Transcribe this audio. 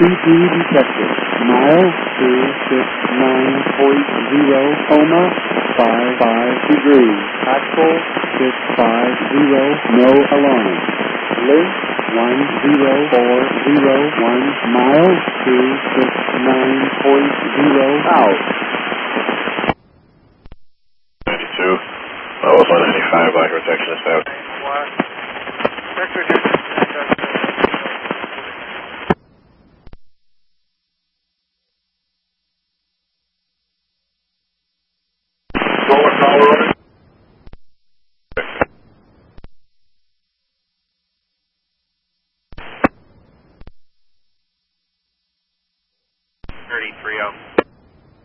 CP detected. Mile 269.0, coma, 55 degrees. Actual 650, no alarm. Link 10401, mile 269.0 out. 92, level 195, Black protection is out. Sector